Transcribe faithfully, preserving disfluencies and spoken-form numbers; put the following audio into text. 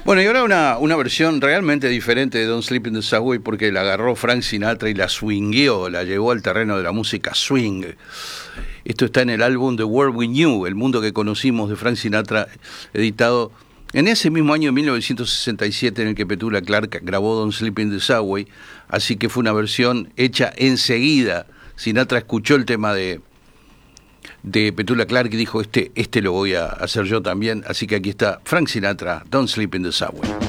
Bueno, y ahora una, una versión realmente diferente de Don't Sleep in the Subway, porque la agarró Frank Sinatra y la swingueó, la llevó al terreno de la música swing. Esto está en el álbum The World We Knew, El Mundo que Conocimos, de Frank Sinatra, editado en ese mismo año, mil novecientos sesenta y siete, en el que Petula Clark grabó Don't Sleep in the Subway, así que fue una versión hecha enseguida. Sinatra escuchó el tema de, de Petula Clark y dijo, este, este lo voy a hacer yo también, así que aquí está Frank Sinatra, Don't Sleep in the Subway.